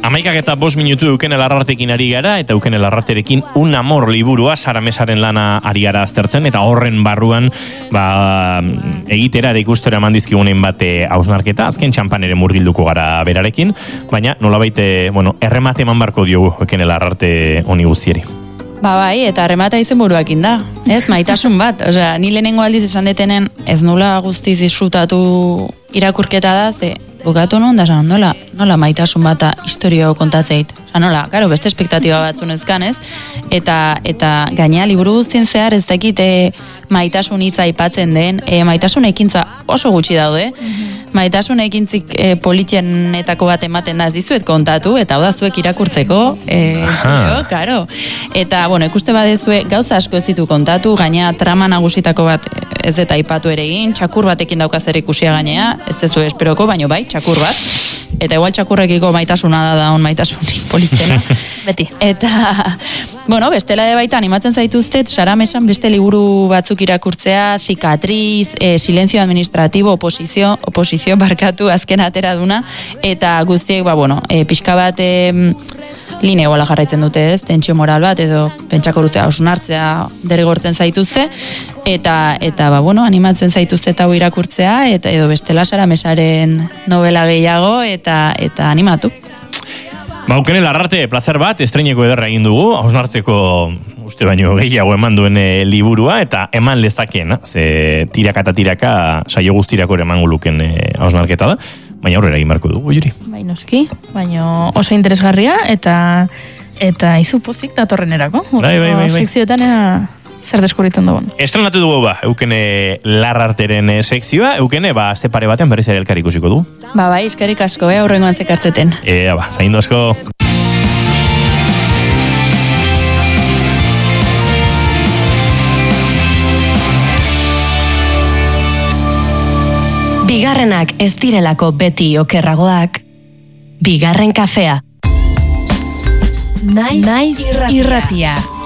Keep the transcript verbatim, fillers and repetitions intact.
Amaikak eta bost minutu Eukene Larratekin ari gara, eta Eukene Larraterekin Un amor liburua Sara Mesaren lana ari gara aztertzen, eta horren barruan ba, egitera eta ikustera mandizkigunen bate hausnarketa, azken txampan ere murgilduko gara berarekin, baina nolabait, bueno, erremate eman barko diogu Eukene Larrate honi guztieri. Ba bai, eta arremata izen buruakin da, ez, maitasun bat, osea, ni lehenengo aldiz esan detenen ez nula guztiz disfrutatu irakurketa da, ze bukatu non da, zan, nola, nola maitasun bata historio kontatzeit, oza, nola, karo, beste espektatiba batzun ezkan, ez, eta, eta gainea liburu guztien zehar ez dakite maitasun hitza aipatzen den, e, maitasun ekintza oso gutxi daude, mm-hmm. Maitasun ekintzik e, politienetako bat ematen da, ez dizuet kontatu, eta hau da zuek irakurtzeko, e, entzuleo, karo. Eta, bueno, ikuste badezue, gauza asko ez ditu kontatu, gainea trama nagusitako bat ez eta aipatu ere egin, txakur batekin dauka zer ikusia gainea, ez dezu esperoko, baino bai, txakur bat. Eta igual txakurrekiko maitasuna da da on maitasunik politiena. Beti. Eta, bueno, bestela de baita animatzen zaituztet, Sara Mesan beste liburu batzuk irakurtzea, Zikatriz, e, Silencio administratibo, oposizio, oposizio barkatu azken atera duna, eta guztiek, ba, bueno, e, pixka bat e, line gola jarraitzen dute ez, tentsio moral bat, edo pentsako urtea osunartzea derrigortzen zaituzte, eta, eta ba, bueno, animatzen zaituzte eta hau irakurtzea, eta edo bestela Sara Mesaren novela gehiago, eta, eta animatu. Ba, Eukene Larrate, plazer bat, estreineko ederra egin dugu, hausnartzeko uste baino gehiago eman duen e, liburua, eta eman lezakeen, ze tiraka eta tiraka saio guztirako ere emango luken e, hausnarketa da, baina aurrera egin barko dugu, Juri. Bai, noski, baina oso interesgarria, eta eta izu pozik datorrenerako. Bai, bai, bai, bai. Sekzioetan ea zer deskubritzen dugun. Estrenatu dugu ba, Eukene Larrateren sekzioa, Eukene, ba, azte pare batean berriz ere elkar ikusiko du. Ba, bai, eskerrik asko, eh, aurrengoan zekartzeten. Ea, ba, zaindu asko. Bigarrenak ez direlako beti okerragoak, bigarren kafea. Naiz irratia.